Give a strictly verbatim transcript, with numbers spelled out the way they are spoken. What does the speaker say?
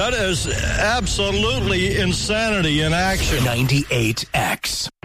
That is absolutely insanity in action. ninety-eight X.